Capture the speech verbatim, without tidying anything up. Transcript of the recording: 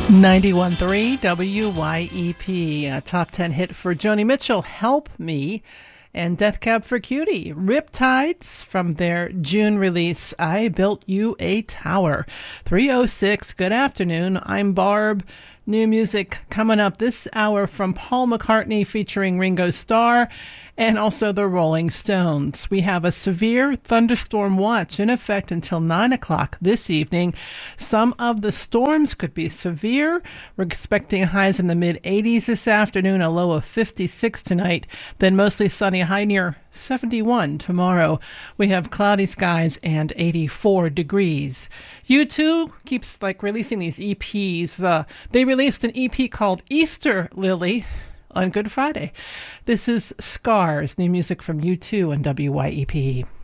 ninety-one point three W Y E P, a top ten hit for Joni Mitchell, Help Me, and Death Cab for Cutie, Riptides, from their June release, I Built You a Tower. three oh six, good afternoon, I'm Barb. New music coming up this hour from Paul McCartney featuring Ringo Starr and also the Rolling Stones. We have a severe thunderstorm watch in effect until nine o'clock this evening. Some of the storms could be severe. We're expecting highs in the mid eighties this afternoon, a low of fifty-six tonight, then mostly sunny, high near seventy-one tomorrow. We have cloudy skies and eighty-four degrees. U two keeps like releasing these E Ps. Uh, they released an E P called Easter Lily on Good Friday. This is Scars, new music from U two and W Y E P.